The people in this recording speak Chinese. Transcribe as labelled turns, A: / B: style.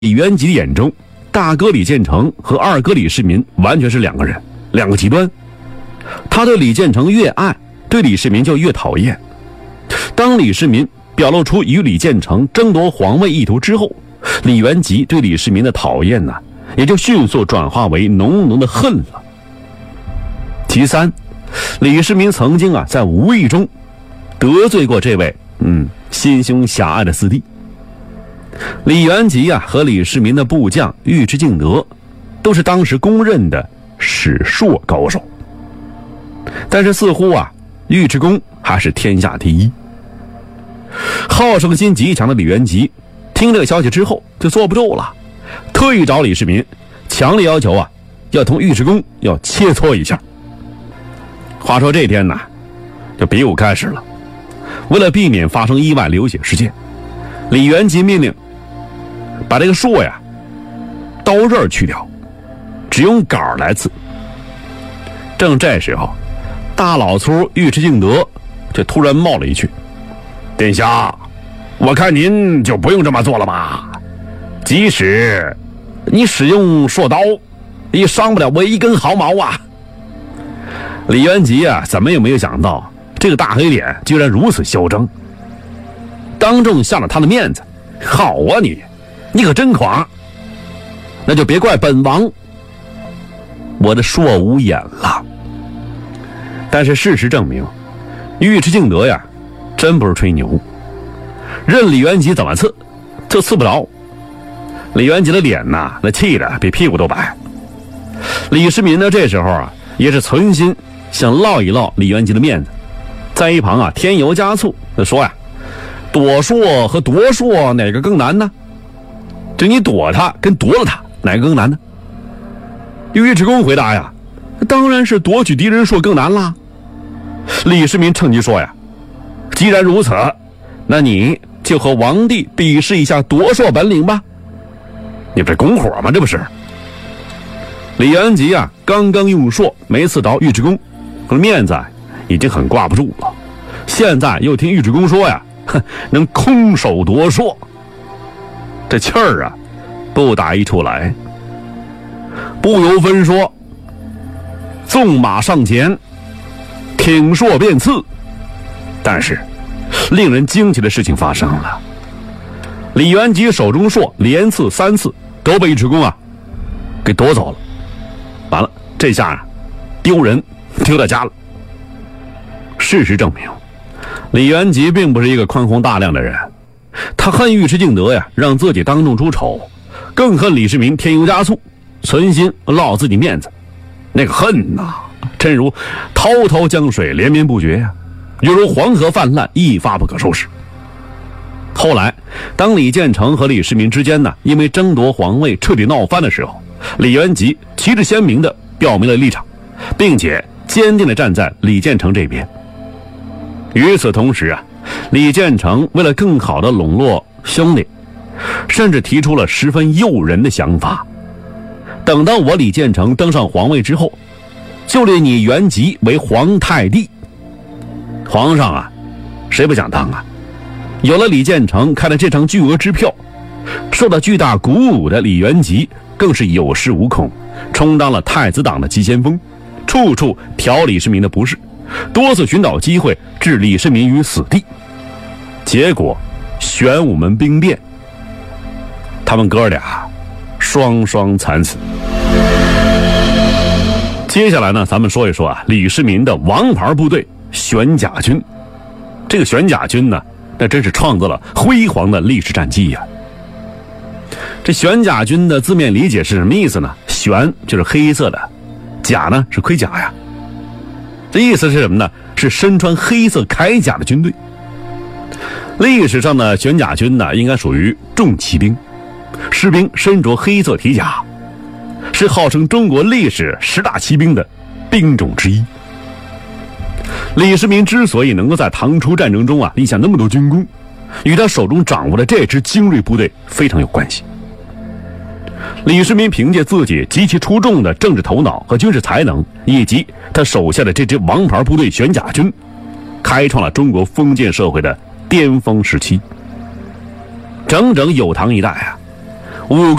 A: 李元吉的眼中，大哥李建成和二哥李世民完全是两个人，两个极端。他对李建成越爱，对李世民就越讨厌。当李世民表露出与李建成争夺皇位意图之后，李元吉对李世民的讨厌呢，也就迅速转化为浓浓的恨了。其三，李世民曾经在无意中得罪过这位心胸狭隘的四弟。李元吉和李世民的部将尉迟敬德都是当时公认的史硕高手，但是似乎尉迟恭还是天下第一。好胜心极强的李元吉听这个消息之后就坐不住了，特意找李世民强烈要求要同尉迟恭要切磋一下。话说这天就比武开始了。为了避免发生意外流血事件，李元吉命令把这个槊刀刃去掉，只用杆来刺。正这时候，大老粗尉迟敬德却突然冒了一句：“殿下，我看您就不用这么做了吧？即使你使用槊刀，也伤不了我一根毫毛啊！”李元吉怎么也没有想到，这个大黑脸居然如此嚣张，当众下了他的面子。好啊你可真狂！那就别怪本王我的槊无眼了。但是事实证明，尉迟敬德真不是吹牛，任李元吉怎么刺就刺不着。李元吉的脸那气得比屁股都白。李世民呢这时候也是存心想落一落李元吉的面子，在一旁添油加醋地说躲槊和夺槊哪个更难呢？就你躲他跟夺了他哪个更难呢？尉迟恭回答当然是夺取敌人槊更难啦。李世民趁机说既然如此，那你就和王帝比试一下夺槊本领吧。你不是拱火吗？这不是。李元吉刚刚用槊没刺着尉迟恭，面子已经很挂不住了，现在又听尉迟恭说能空手夺槊，这气儿不打一处来。不由分说，纵马上前，挺槊便刺。但是令人惊奇的事情发生了，李元吉手中槊连刺3次都被尉迟恭给夺走了。完了，这下丢人丢到家了。事实证明，李元吉并不是一个宽宏大量的人，他恨尉迟敬德让自己当众出丑，更恨李世民添油加醋，存心落自己面子。那个恨真如滔滔江水连绵不绝犹如黄河泛滥，一发不可收拾。后来当李建成和李世民之间因为争夺皇位彻底闹翻的时候，李元吉旗帜鲜明地表明了立场，并且坚定地站在李建成这边。与此同时李建成为了更好地笼络兄弟，甚至提出了十分诱人的想法：等到我李建成登上皇位之后，就立你元吉为皇太帝。皇上谁不想当有了李建成开了这张巨额支票，受到巨大鼓舞的李元吉更是有恃无恐，充当了太子党的急先锋，处处挑李世民的不是，多次寻找机会置李世民于死地。结果玄武门兵变，他们哥俩双双惨死。接下来呢，咱们说一说李世民的王牌部队玄甲军。这个玄甲军呢，那真是创造了辉煌的历史战绩这玄甲军的字面理解是什么意思呢？玄就是黑色的，甲呢是盔甲这意思是什么呢？是身穿黑色铠甲的军队。历史上的玄甲军呢，应该属于重骑兵，士兵身着黑色体甲，是号称中国历史10大骑兵的兵种之一。李世民之所以能够在唐初战争中立下那么多军功，与他手中掌握的这支精锐部队非常有关系。李世民凭借自己极其出众的政治头脑和军事才能，以及他手下的这支王牌部队玄甲军，开创了中国封建社会的巅峰时期。整整有唐一代武